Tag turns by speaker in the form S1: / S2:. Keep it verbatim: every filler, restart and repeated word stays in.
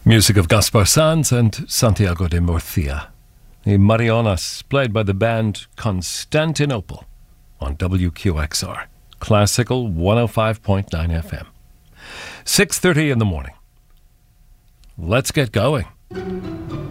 S1: Music of Gaspar Sanz and Santiago de Murcia. The Marionas, played by the band Constantinople on W Q X R. Classical one oh five point nine F M. six thirty in the morning. Let's get going.